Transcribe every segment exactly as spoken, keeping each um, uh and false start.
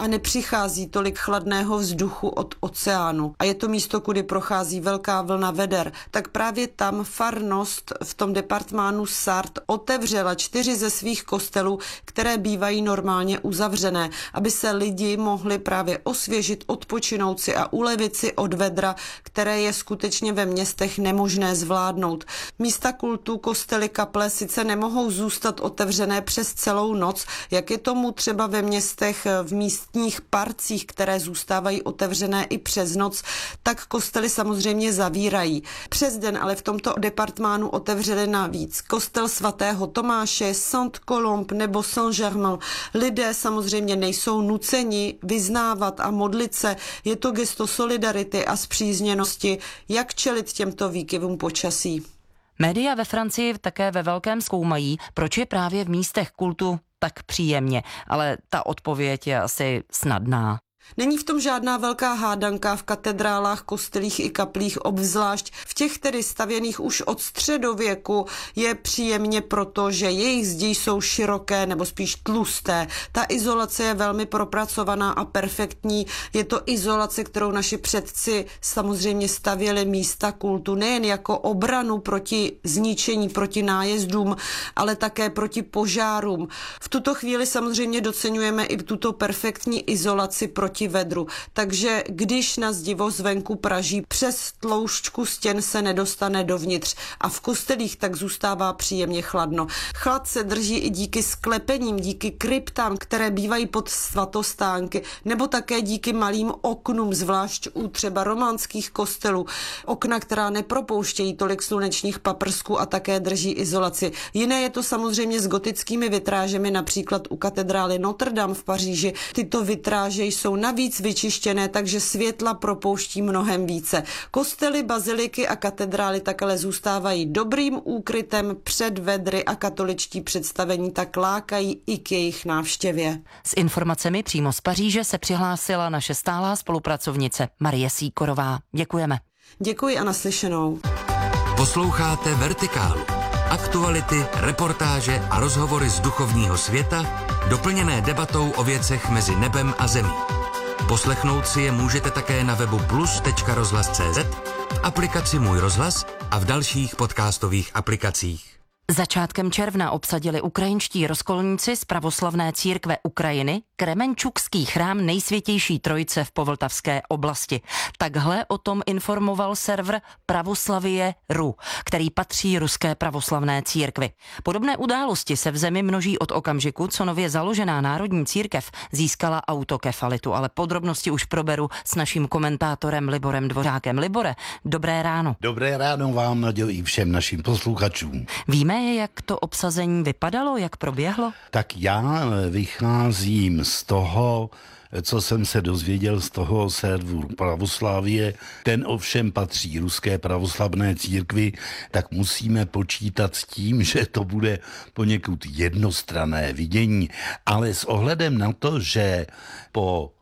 a nepřichází tolik chladného vzduchu od oceánu a je to místo, kudy prochází velká vlna veder, tak právě tam farnost v tom departmánu Sarthe otevřela čtyři ze svých kostelů, které bývají normálně uzavřené, aby se lidi mohli právě osvěžit, odpočinout si a ulevit si od vedra, které je skutečně ve městech nemožné zvládnout. Místa kultu, kostely, kaple sice nemohou zůstat otevřené přes celou noc, jak je tomu třeba ve městech v místních parcích, které zůstávají otevřené i přes noc, tak kostely samozřejmě zavírají. Přes den ale v tomto departmánu otevřeli navíc kostel svatého Tomáše, Saint-Colombe nebo Saint-Germain. Lidé samozřejmě nejsou nuceni vyznávat a modlit se. Je to gesto solidarity a spřízněnosti, jak čelit těmto výkyvům počasí. Média ve Francii také ve velkém zkoumají, proč je právě v místech kultu tak příjemně, ale ta odpověď je asi snadná. Není v tom žádná velká hádanka v katedrálách, kostelích i kaplích, obzvlášť v těch tedy stavěných už od středověku je příjemně proto, že jejich zdi jsou široké nebo spíš tlusté. Ta izolace je velmi propracovaná a perfektní. Je to izolace, kterou naši předci samozřejmě stavěli místa kultu nejen jako obranu proti zničení, proti nájezdům, ale také proti požárům. V tuto chvíli samozřejmě doceňujeme i tuto perfektní izolaci proti vedru. Takže když na zdivo zvenku praží, přes tloušťku stěn se nedostane dovnitř a v kostelích tak zůstává příjemně chladno. Chlad se drží i díky sklepením, díky kryptám, které bývají pod svatostánky, nebo také díky malým oknům, zvlášť u třeba románských kostelů. Okna, která nepropouštějí tolik slunečních paprsků a také drží izolaci. Jiné je to samozřejmě s gotickými vitrážemi, například u katedrály Notre Dame v Paříži. Tyto vitráže jsou navíc vyčištěné, takže světla propouští mnohem více. Kostely, baziliky a katedrály tak ale zůstávají dobrým úkrytem před vedry a katoličtí představení tak lákají i k jejich návštěvě. S informacemi přímo z Paříže se přihlásila naše stálá spolupracovnice Marie Sýkorová. Děkujeme. Děkuji a naslyšenou. Posloucháte Vertikálu. Aktuality, reportáže a rozhovory z duchovního světa, doplněné debatou o věcech mezi nebem a zemí. Poslechnout si je můžete také na webu plus tečka rozhlas tečka cé zet, v aplikaci Můj rozhlas a v dalších podcastových aplikacích. Začátkem června obsadili ukrajinští rozkolníci z pravoslavné církve Ukrajiny kremenčukský chrám Nejsvětější Trojice v Povltavské oblasti. Takhle o tom informoval server Pravoslavie tečka ru, který patří ruské pravoslavné církvi. Podobné události se v zemi množí od okamžiku, co nově založená národní církev získala autokefalitu, ale podrobnosti už proberu s naším komentátorem Liborem Dvořákem. Libore, dobré ráno. Dobré ráno vám, Naďo, i všem našim posluchačům. Víme, jak to obsazení vypadalo, jak proběhlo? Tak já vycházím z toho, co jsem se dozvěděl z toho serveru Pravoslávie, ten ovšem patří ruské pravoslavné církvi, tak musíme počítat s tím, že to bude poněkud jednostranné vidění. Ale s ohledem na to, že po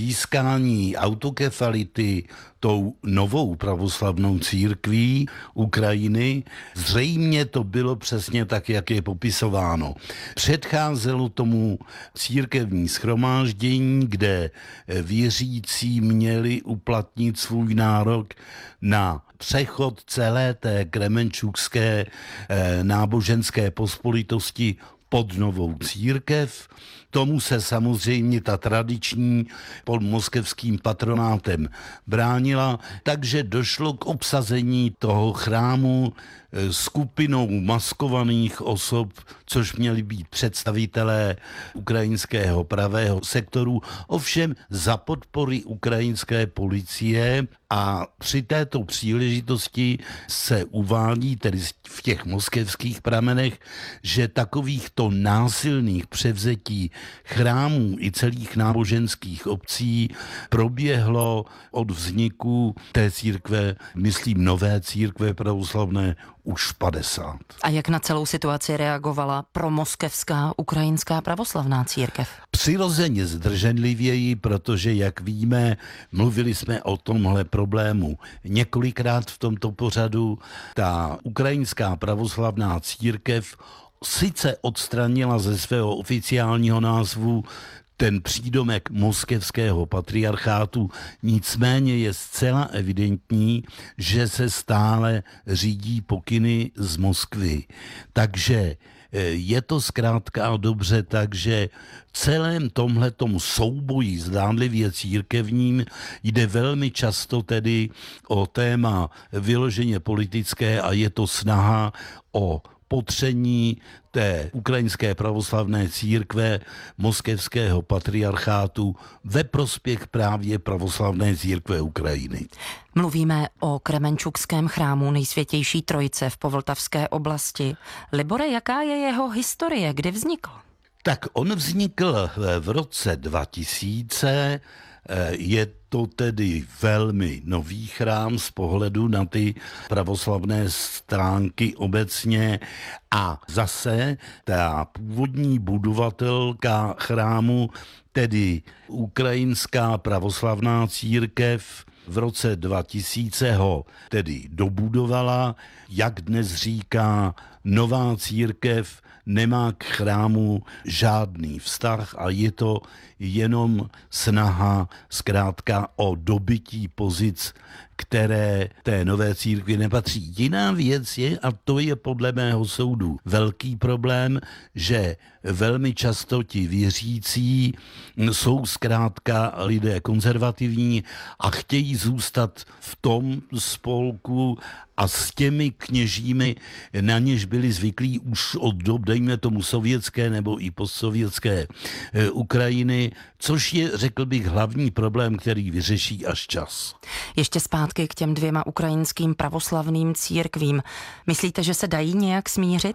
získání autokefality tou novou pravoslavnou církví Ukrajiny, zřejmě to bylo přesně tak, jak je popisováno. Předcházelo tomu církevní shromáždění, kde věřící měli uplatnit svůj nárok na přechod celé té kremenčukské eh, náboženské pospolitosti pod novou církev. Tomu se samozřejmě ta tradiční pod moskevským patronátem bránila, takže došlo k obsazení toho chrámu skupinou maskovaných osob, což měli být představitelé ukrajinského pravého sektoru, ovšem za podpory ukrajinské policie, a při této příležitosti se uvádí, tedy v těch moskevských pramenech, že takovýchto násilných převzetí chrámů i celých náboženských obcí proběhlo od vzniku té církve, myslím nové církve pravoslavné, už padesát. A jak na celou situaci reagovala promoskevská ukrajinská pravoslavná církev? Přirozeně zdrženlivěji, protože, jak víme, mluvili jsme o tomhle problému několikrát v tomto pořadu. Ta ukrajinská pravoslavná církev sice odstranila ze svého oficiálního názvu ten přídomek moskevského patriarchátu, nicméně je zcela evidentní, že se stále řídí pokyny z Moskvy. Takže je to zkrátka dobře, takže celém tomhletom souboji zdánlivě církevním jde velmi často tedy o téma vyloženě politické a je to snaha o potření té ukrajinské pravoslavné církve moskevského patriarchátu ve prospěch právě pravoslavné církve Ukrajiny. Mluvíme o Kremenčukském chrámu Nejsvětější Trojice v Povltavské oblasti. Libore, jaká je jeho historie, kdy vznikl? Tak on vznikl v roce dva tisíce, je to tedy velmi nový chrám z pohledu na ty pravoslavné stránky obecně a zase ta původní budovatelka chrámu, tedy Ukrajinská pravoslavná církev, v roce dva tisíce ho tedy dobudovala, jak dnes říká, nová církev nemá k chrámu žádný vztah a je to jenom snaha zkrátka o dobytí pozic, které té nové církvi nepatří. Jiná věc je, a to je podle mého soudu velký problém, že velmi často ti věřící jsou zkrátka lidé konzervativní a chtějí zůstat v tom spolku a s těmi kněžími, na něž byli zvyklí už od dob, dejme tomu sovětské nebo i postsovětské Ukrajiny, což je, řekl bych, hlavní problém, který vyřeší až čas. Ještě zpátky k těm dvěma ukrajinským pravoslavným církvím. Myslíte, že se dají nějak smířit?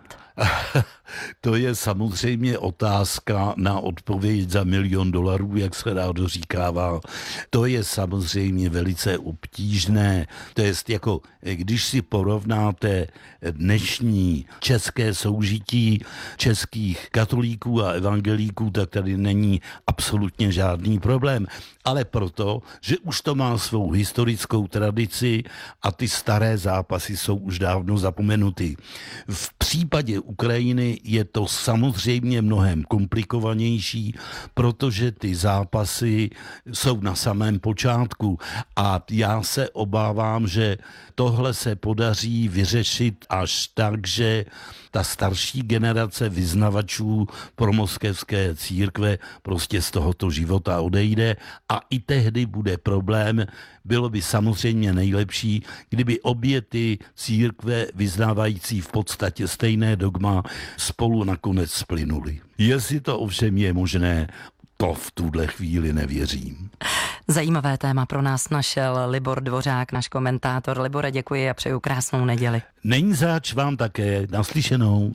To je samozřejmě otázka na odpověď za milion dolarů, jak se rádo říkává. To je samozřejmě velice obtížné. To je jako, když si porovnáte dnešní české soužití českých katolíků a evangelíků, tak tady není absolutně žádný problém. Ale proto, že už to má svou historickou tradici a ty staré zápasy jsou už dávno zapomenuty. V případě Ukrajiny je to samozřejmě mnohem komplikovanější, protože ty zápasy jsou na samém počátku a já se obávám, že tohle se podaří vyřešit až tak, že ta starší generace vyznavačů promoskevské církve prostě z tohoto života odejde a i tehdy bude problém. Bylo by samozřejmě nejlepší, kdyby obě ty církve vyznávající v podstatě stejné dogma spolu nakonec splynuly. Jestli to ovšem je možné, to v tuhle chvíli nevěřím. Zajímavé téma pro nás našel Libor Dvořák, náš komentátor. Libore, děkuji a přeju krásnou neděli. Není zač, vám také. Naslyšenou.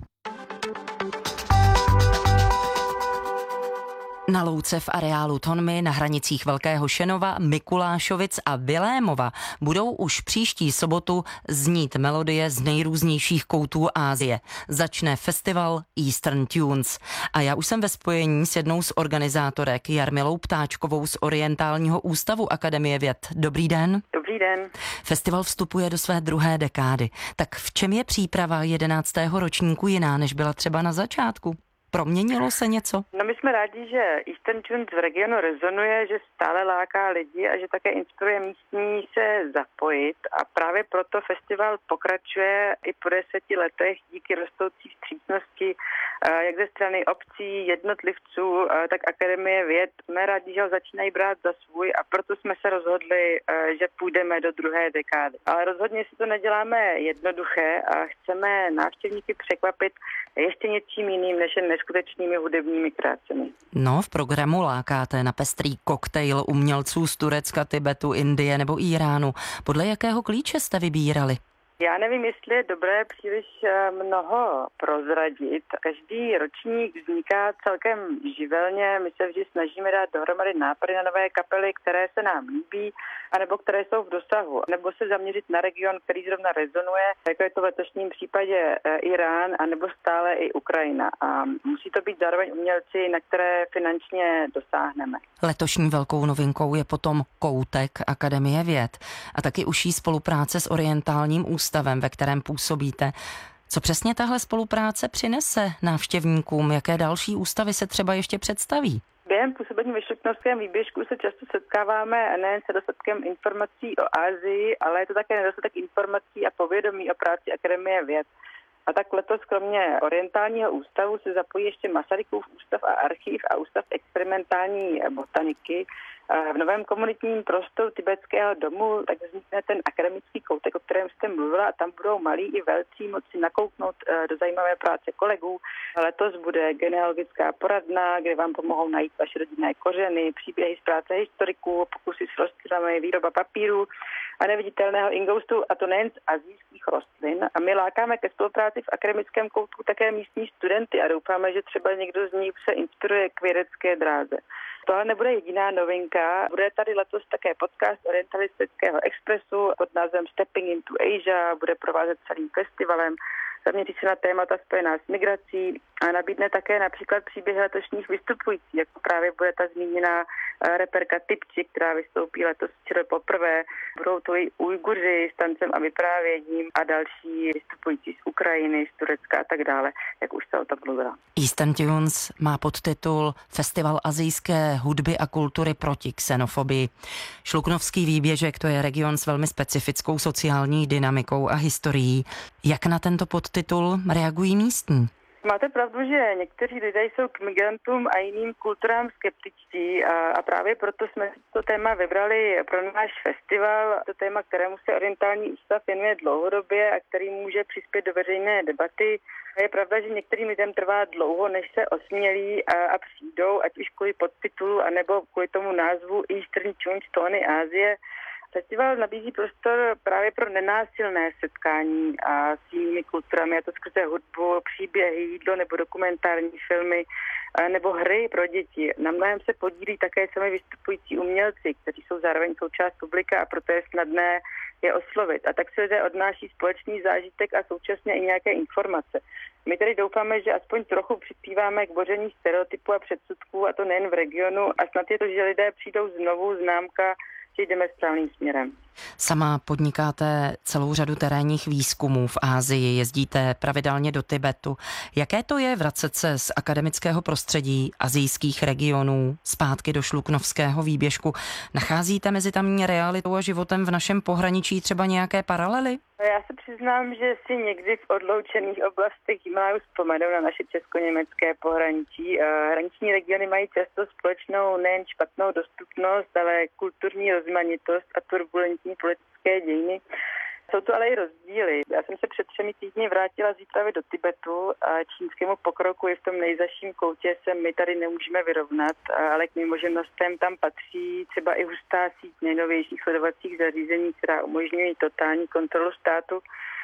Na louce v areálu Tonmy na hranicích Velkého Šenova, Mikulášovic a Vilémova budou už příští sobotu znít melodie z nejrůznějších koutů Asie. Začne festival Eastern Tunes. A já už jsem ve spojení s jednou z organizátorek, Jarmilou Ptáčkovou z Orientálního ústavu Akademie věd. Dobrý den. Dobrý den. Festival vstupuje do své druhé dekády. Tak v čem je příprava jedenáctého ročníku jiná, než byla třeba na začátku? Proměnilo se něco? No my jsme rádi, že Eastern Tunes v regionu rezonuje, že stále láká lidi a že také inspiruje místní se zapojit a právě proto festival pokračuje i po deseti letech díky rostoucí vstřícnosti jak ze strany obcí, jednotlivců, tak Akademie věd. Jsme rádi, že ho začínají brát za svůj a proto jsme se rozhodli, že půjdeme do druhé dekády. Ale rozhodně si to neděláme jednoduché a chceme návštěvníky překvapit ještě něčím jiným než jen neskutečnými hudebními kreacemi. No, v programu lákáte na pestrý koktejl umělců z Turecka, Tibetu, Indie nebo Íránu. Podle jakého klíče jste vybírali? Já nevím, jestli je dobré příliš mnoho prozradit. Každý ročník vzniká celkem živelně. My se vždy snažíme dát dohromady nápady na nové kapely, které se nám líbí, anebo které jsou v dosahu, nebo se zaměřit na region, který zrovna rezonuje, jako je to v letošním případě Irán, anebo stále i Ukrajina. A musí to být zároveň umělci, na které finančně dosáhneme. Letošní velkou novinkou je potom koutek Akademie věd a taky užší spolupráce s Orientálním ústavem, ve kterém působíte. Co přesně tahle spolupráce přinese návštěvníkům? Jaké další ústavy se třeba ještě představí? Během působení ve Šluknovském výběžku se často setkáváme nejen s nedostatkem informací o Asii, ale je to také nedostatek informací a povědomí o práci Akademie věd. A tak letos kromě Orientálního ústavu se zapojí ještě Masarykův ústav a archiv a ústav experimentální botaniky. V novém komunitním prostoru tibetského domu tak vznikne ten akademický koutek, o kterém jste mluvila, a tam budou malí i velcí moci nakouknout do zajímavé práce kolegů. Letos bude genealogická poradna, kde vám pomohou najít vaše rodinné kořeny, příběhy z práce historiků, pokusy s rostlinami, výroba papíru a neviditelného ingoustu, a to nejen z asijských rostlin. A my lákáme ke spolupráci v akademickém koutku také místní studenty a doufáme, že třeba někdo z nich se inspiruje k vědecké dráze. Tohle nebude jediná novinka. Bude tady letos také podcast Orientalistického expresu pod názvem Stepping into Asia, bude provázet celým festivalem, zaměří se na témata spojená s migrací a nabídne také například příběhy letošních vystupujících, jako právě bude ta zmíněná reperka Tipči, která vystoupí letos včera poprvé. Budou to i Ujguři s tancem a vyprávěním a další vystupující z Ukrajiny, z Turecka a tak dále, jak už se o tom mluvila. Eastern Tunes má podtitul Festival asijské hudby a kultury proti xenofobii. Šluknovský výběžek, to je region s velmi specifickou sociální dynamikou a historií. Jak na tento podtitul reagují místní? Máte pravdu, že někteří lidé jsou k migrantům a jiným kulturám skeptičtí a, a právě proto jsme to téma vybrali pro náš festival. To téma, kterému se Orientální ústav věnuje dlouhodobě a který může přispět do veřejné debaty. A je pravda, že některým lidem trvá dlouho, než se osmělí a, a přijdou, ať už kvůli podtitulu, anebo kvůli tomu názvu Eastern Tunes, tóny Asie. Festival nabízí prostor právě pro nenásilné setkání a s jinými kulturami, a to skrze hudbu, příběhy, jídlo nebo dokumentární filmy nebo hry pro děti. Na mnohem se podílí také sami vystupující umělci, kteří jsou zároveň součást publika, a proto je snadné je oslovit. A tak se lidé odnáší společný zážitek a současně i nějaké informace. My tedy doufáme, že aspoň trochu přispíváme k boření stereotypů a předsudků, a to nejen v regionu, a snad je to, že lidé přijdou znovu známka, že jdeme správným směrem. Sama podnikáte celou řadu terénních výzkumů v Asii, jezdíte pravidelně do Tibetu. Jaké to je vracet se z akademického prostředí asijských regionů zpátky do šluknovského výběžku? Nacházíte mezi tamní realitou a životem v našem pohraničí třeba nějaké paralely? Já se přiznám, že si někdy v odloučených oblastech Himaláju vzpomenu na naše česko-německé pohraničí. Hraniční regiony mají často společnou nejen špatnou dostupnost, ale kulturní rozmanitost a turbulentní politické dějiny. Jsou tu ale i rozdíly. Já jsem se před třemi týdny vrátila z výpravy do Tibetu a čínskému pokroku i v tom nejzaším koutě se my tady nemůžeme vyrovnat, ale k mým možnostem tam patří třeba i hustá síť nejnovějších sledovacích zařízení, která umožňují totální kontrolu státu.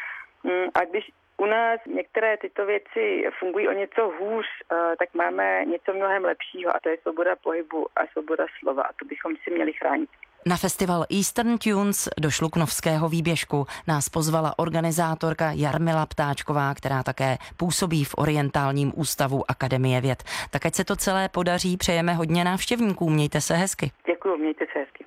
A když u nás některé tyto věci fungují o něco hůř, tak máme něco mnohem lepšího, a to je svoboda pohybu a svoboda slova, a to bychom si měli chránit. Na festival Eastern Tunes do šluknovského výběžku nás pozvala organizátorka Jarmila Ptáčková, která také působí v Orientálním ústavu Akademie věd. Tak ať se to celé podaří, přejeme hodně návštěvníků, mějte se hezky. Děkuju, mějte se hezky.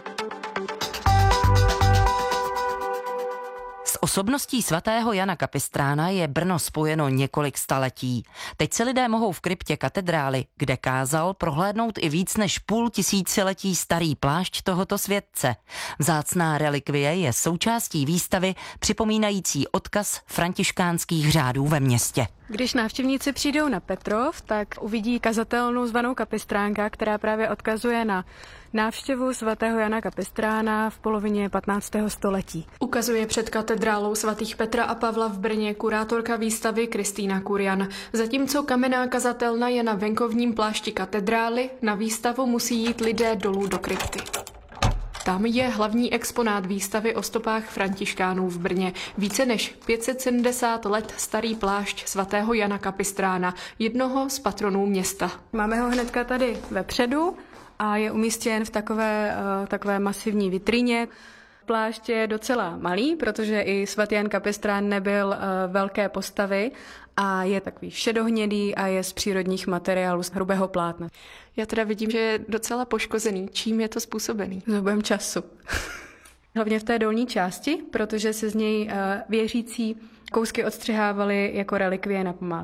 S osobností svatého Jana Kapistrána je Brno spojeno několik staletí. Teď se lidé mohou v kryptě katedrály, kde kázal, prohlédnout i víc než půl tisíciletí starý plášť tohoto světce. Vzácná relikvie je součástí výstavy připomínající odkaz františkánských řádů ve městě. Když návštěvníci přijdou na Petrov, tak uvidí kazatelnu zvanou Kapistránka, která právě odkazuje na návštěvu svatého Jana Kapistrána v polovině patnáctého století. Ukazuje před katedrálou svatých Petra a Pavla v Brně kurátorka výstavy Kristýna Kurian. Zatímco kamenná kazatelna je na venkovním plášti katedrály, na výstavu musí jít lidé dolů do krypty. Tam je hlavní exponát výstavy o stopách františkánů v Brně. Více než pět set sedmdesát let starý plášť svatého Jana Kapistrána, jednoho z patronů města. Máme ho hnedka tady vepředu a je umístěn v takové, uh, takové masivní vitríně. Plášť je docela malý, protože i svatý Jan Kapistrán nebyl uh, velké postavy a je takový šedohnědý a je z přírodních materiálů, z hrubého plátna. Já teda vidím, že je docela poškozený. Čím je to způsobený? Zhubem času. Hlavně v té dolní části, protože se z něj uh, věřící kousky odstřihávali jako relikvie na památku.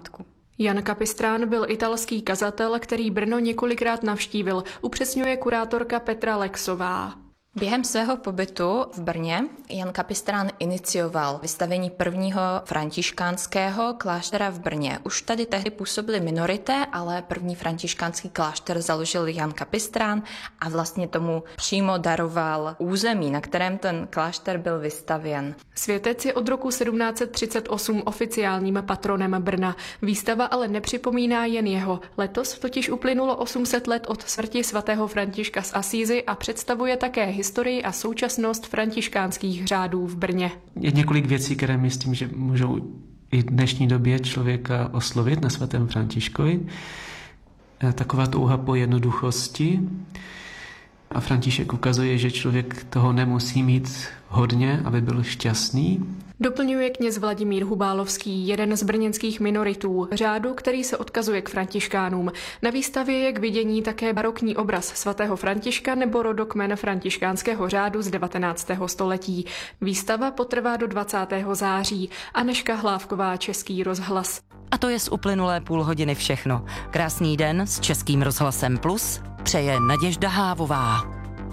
Jan Capistrán byl italský kazatel, který Brno několikrát navštívil, upřesňuje kurátorka Petra Lexová. Během svého pobytu v Brně Jan Capistrán inicioval vystavení prvního františkánského kláštera v Brně. Už tady tehdy působily minorité, ale první františkánský klášter založil Jan Capistrán a vlastně tomu přímo daroval území, na kterém ten klášter byl vystavěn. Světec je od roku sedmnáct set třicet osm oficiálním patronem Brna. Výstava ale nepřipomíná jen jeho. Letos totiž uplynulo osm set let od smrti svatého Františka z Asízy a představuje také historii a současnost františkánských řádů v Brně. Je několik věcí, které myslím, že můžou i v dnešní době člověka oslovit na svatém Františkovi. Taková touha po jednoduchosti. A František ukazuje, že člověk toho nemusí mít hodně, aby byl šťastný. Doplňuje kněz Vladimír Hubálovský, jeden z brněnských minoritů, řádu, který se odkazuje k františkánům. Na výstavě je k vidění také barokní obraz svatého Františka nebo rodokmen františkánského řádu z devatenáctého století. Výstava potrvá do dvacátého září. Anežka Hlávková, Český rozhlas. A to je z uplynulé půl hodiny všechno. Krásný den s Českým rozhlasem Plus přeje Naděžda Hávová.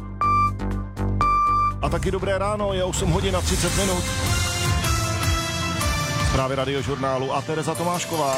A taky dobré ráno, je osm hodin a třicet minut. Zprávy Radiožurnálu a Tereza Tomášková.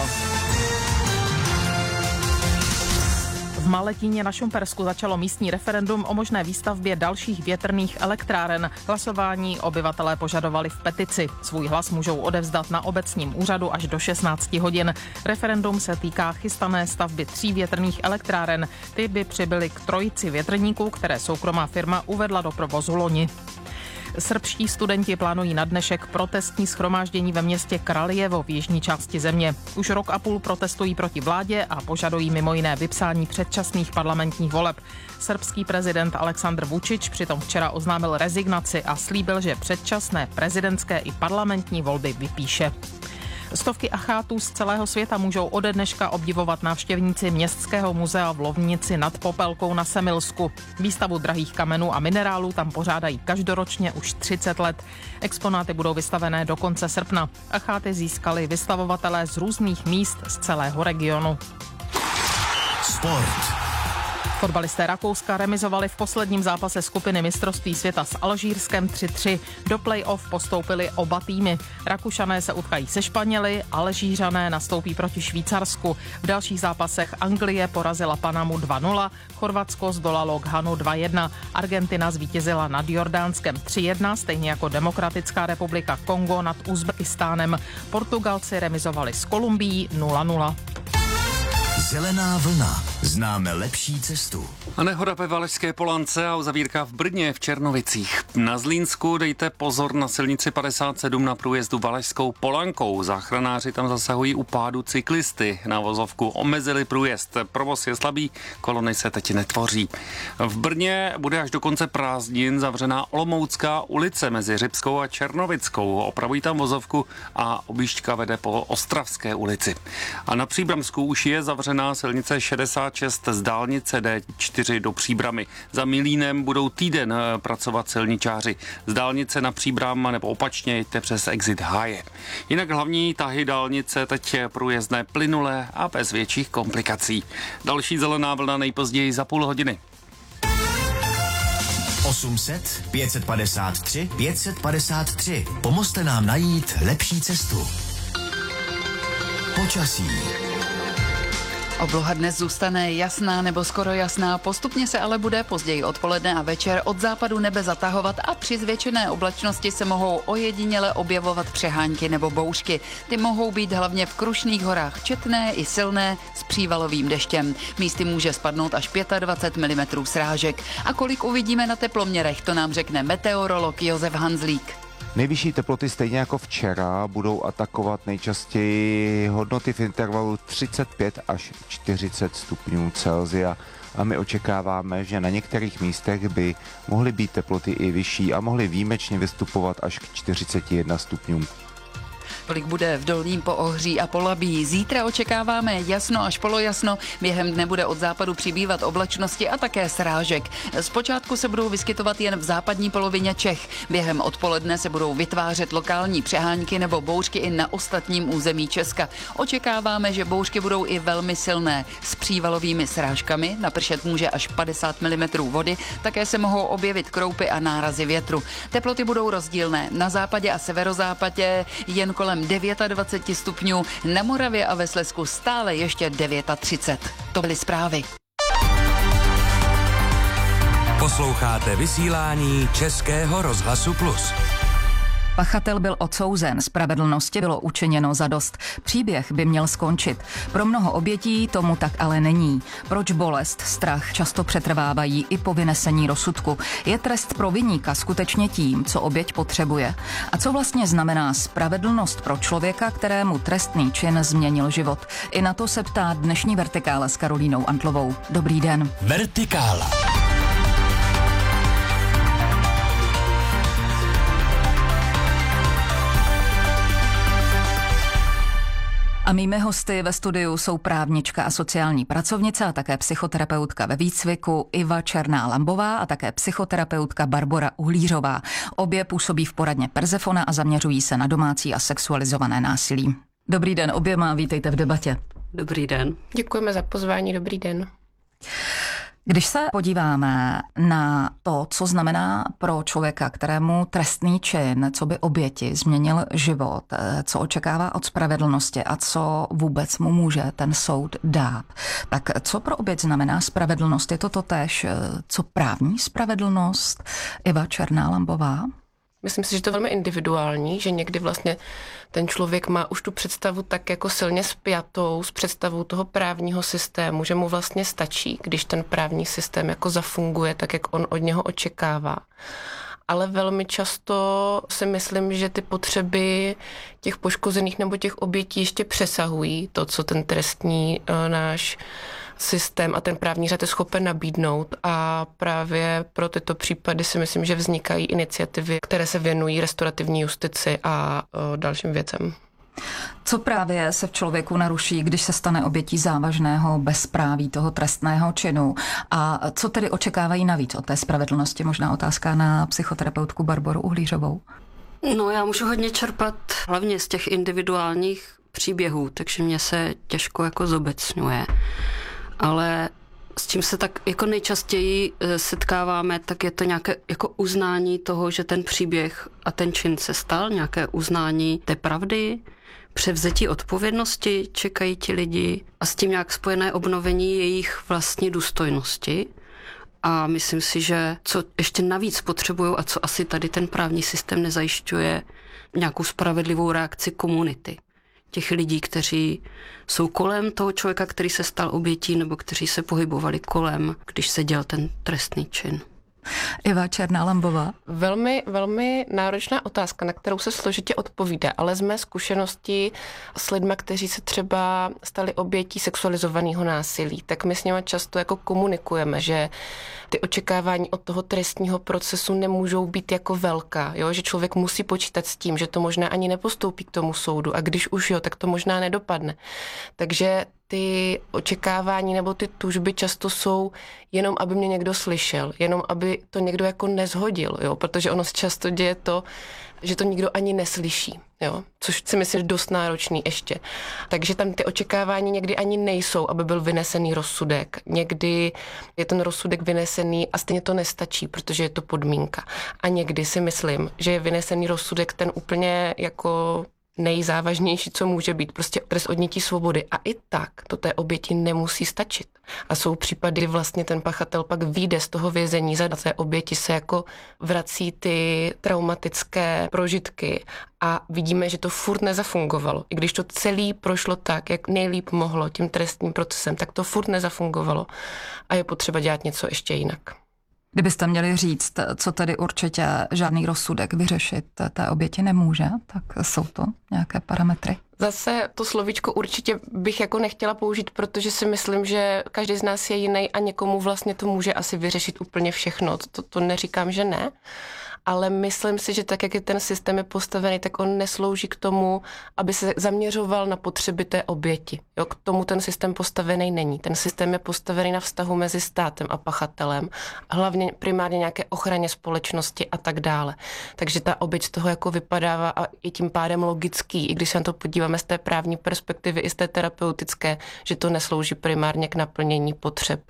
V Maletíně na Šumpersku začalo místní referendum o možné výstavbě dalších větrných elektráren. Hlasování obyvatelé požadovali v petici. Svůj hlas můžou odevzdat na obecním úřadu až do šestnáct hodin. Referendum se týká chystané stavby tří větrných elektráren. Ty by přibyly k trojici větrníků, které soukromá firma uvedla do provozu loni. Srbští studenti plánují na dnešek protestní shromáždění ve městě Kraljevo v jižní části země. Už rok a půl protestují proti vládě a požadují mimo jiné vypsání předčasných parlamentních voleb. Srbský prezident Aleksandr Vučić přitom včera oznámil rezignaci a slíbil, že předčasné prezidentské i parlamentní volby vypíše. Stovky achátů z celého světa můžou ode dneška obdivovat návštěvníci Městského muzea v Lovnici nad Popelkou na Semilsku. Výstavu drahých kamenů a minerálů tam pořádají každoročně už třicet let. Exponáty budou vystavené do konce srpna. Acháty získali vystavovatelé z různých míst z celého regionu. Sport. Fotbalisté Rakouska remizovali v posledním zápase skupiny mistrovství světa s Alžírskem tři tři. Do play-off postoupili oba týmy. Rakušané se utkají se Španěli, Alžířané nastoupí proti Švýcarsku. V dalších zápasech Anglie porazila Panamu dva nula, Chorvatsko zdolalo Ghanu dva jedna, Argentina zvítězila nad Jordánskem tři jedna, stejně jako Demokratická republika Kongo nad Uzbekistánem. Portugalci remizovali s Kolumbií nula nula. Zelená vlna. Známe lepší cestu. A nehoda ve Valašské Polance a uzavírka v Brně v Černovicích. Na Zlínsku dejte pozor na silnici padesát sedm na průjezdu Valašskou Polankou. Záchranáři tam zasahují u pádu cyklisty. Na vozovku omezili průjezd. Provoz je slabý, kolony se teď netvoří. V Brně bude až do konce prázdnin zavřená Olomoucká ulice mezi Řibskou a Černovickou. Opravují tam vozovku a objížďka vede po Ostravské ulici. A na Příbramsku už je zavřená silnice šedesát šest z dálnice D čtyři do Příbramy. Za Milínem budou týden pracovat silničáři. Z dálnice na Příbram nebo opačně jděte přes exit Háje. Jinak hlavní tahy dálnice teď průjezdné plynulé a bez větších komplikací. Další zelená vlna nejpozději za půl hodiny. osm set, pět set padesát tři, pět set padesát tři. Pomozte nám najít lepší cestu. Počasí. Obloha dnes zůstane jasná nebo skoro jasná, postupně se ale bude později odpoledne a večer od západu nebe zatahovat a při zvětšené oblačnosti se mohou ojediněle objevovat přehánky nebo bouřky. Ty mohou být hlavně v Krušných horách četné i silné s přívalovým deštěm. Místy může spadnout až dvacet pět milimetrů srážek. A kolik uvidíme na teploměrech, to nám řekne meteorolog Josef Hanzlík. Nejvyšší teploty stejně jako včera budou atakovat nejčastěji hodnoty v intervalu třicet pět až čtyřicet stupňů Celsia a my očekáváme, že na některých místech by mohly být teploty i vyšší a mohly výjimečně vystupovat až k čtyřiceti jednomu stupňům. Kolik bude v Dolním Poohří a Polabí. Zítra očekáváme jasno až polojasno, během dne bude od západu přibývat oblačnosti a také srážek. Zpočátku se budou vyskytovat jen v západní polovině Čech. Během odpoledne se budou vytvářet lokální přehánky nebo bouřky i na ostatním území Česka. Očekáváme, že bouřky budou i velmi silné. S přívalovými srážkami napršet může až padesát milimetrů vody, také se mohou objevit kroupy a nárazy větru. Teploty budou rozdílné. Na západě a severozápadě jen kolem dvacet devět stupňů, na Moravě a ve Slezsku stále ještě třicet devět. To byly zprávy. Posloucháte vysílání Českého rozhlasu Plus. Pachatel byl odsouzen, spravedlnosti bylo učiněno zadost. Příběh by měl skončit. Pro mnoho obětí tomu tak ale není. Proč bolest, strach často přetrvávají i po vynesení rozsudku? Je trest pro viníka skutečně tím, co oběť potřebuje? A co vlastně znamená spravedlnost pro člověka, kterému trestný čin změnil život? I na to se ptá dnešní Vertikála s Karolínou Antlovou. Dobrý den. Vertikála. A mými hosty ve studiu jsou právnička a sociální pracovnice a také psychoterapeutka ve výcviku Iva Černá-Lambová a také psychoterapeutka Barbora Uhlířová. Obě působí v poradně Persefona a zaměřují se na domácí a sexualizované násilí. Dobrý den oběma, vítejte v debatě. Dobrý den. Děkujeme za pozvání, dobrý den. Když se podíváme na to, co znamená pro člověka, kterému trestný čin, co by oběti změnil život, co očekává od spravedlnosti a co vůbec mu může ten soud dát, tak co pro oběť znamená spravedlnost? Je to totéž, co právní spravedlnost? Iva Černá-Lambová? Myslím si, že to je velmi individuální, že někdy vlastně ten člověk má už tu představu tak jako silně spjatou s představou toho právního systému, že mu vlastně stačí, když ten právní systém jako zafunguje tak, jak on od něho očekává. Ale velmi často si myslím, že ty potřeby těch poškozených nebo těch obětí ještě přesahují to, co ten trestní uh, náš systém a ten právní řád je schopen nabídnout a právě pro tyto případy si myslím, že vznikají iniciativy, které se věnují restaurativní justici a o, dalším věcem. Co právě se v člověku naruší, když se stane obětí závažného bezpráví toho trestného činu? A co tedy očekávají navíc od té spravedlnosti? Možná otázka na psychoterapeutku Barboru Uhlířovou. No, já můžu hodně čerpat hlavně z těch individuálních příběhů, takže mě se těžko jako zobecňuje. Ale s čím se tak jako nejčastěji setkáváme, tak je to nějaké jako uznání toho, že ten příběh a ten čin se stal, nějaké uznání té pravdy, převzetí odpovědnosti čekají ti lidi a s tím nějak spojené obnovení jejich vlastní důstojnosti. A myslím si, že co ještě navíc potřebují a co asi tady ten právní systém nezajišťuje, nějakou spravedlivou reakci komunity. Těch lidí, kteří jsou kolem toho člověka, který se stal obětí, nebo kteří se pohybovali kolem, když se děl ten trestný čin. Iva Černá-Lambová. Velmi, velmi náročná otázka, na kterou se složitě odpovídá, ale z mé zkušenosti s lidmi, kteří se třeba stali obětí sexualizovaného násilí, tak my s nimi často jako komunikujeme, že ty očekávání od toho trestního procesu nemůžou být jako velká, jo? Že člověk musí počítat s tím, že to možná ani nepostoupí k tomu soudu a když už jo, tak to možná nedopadne. Takže ty očekávání nebo ty tužby často jsou jenom, aby mě někdo slyšel, jenom aby to někdo jako nezhodil, jo? Protože ono se často děje to, že to nikdo ani neslyší, jo? Což si myslím, že dost náročný ještě. Takže tam ty očekávání někdy ani nejsou, aby byl vynesený rozsudek. Někdy je ten rozsudek vynesený a stejně to nestačí, protože je to podmínka. A někdy si myslím, že je vynesený rozsudek ten úplně jako nejzávažnější, co může být, prostě trest odnětí svobody. A i tak to té oběti nemusí stačit. A jsou případy, kdy vlastně ten pachatel pak vyjde z toho vězení, za té oběti se jako vrací ty traumatické prožitky a vidíme, že to furt nezafungovalo. I když to celý prošlo tak, jak nejlíp mohlo tím trestním procesem, tak to furt nezafungovalo a je potřeba dělat něco ještě jinak. Kdybyste měli říct, co tedy určitě žádný rozsudek vyřešit té oběti nemůže, tak jsou to nějaké parametry? Zase to slovíčko určitě bych jako nechtěla použít, protože si myslím, že každý z nás je jiný a někomu vlastně to může asi vyřešit úplně všechno. To, to neříkám, že ne. ale myslím si, že tak, jak je ten systém je postavený, tak on neslouží k tomu, aby se zaměřoval na potřeby té oběti. Jo, k tomu ten systém postavený není. Ten systém je postavený na vztahu mezi státem a pachatelem, hlavně primárně nějaké ochraně společnosti a tak dále. Takže ta oběť z toho jako vypadává a je tím pádem logický, i když se na to podíváme z té právní perspektivy i z té terapeutické, že to neslouží primárně k naplnění potřeb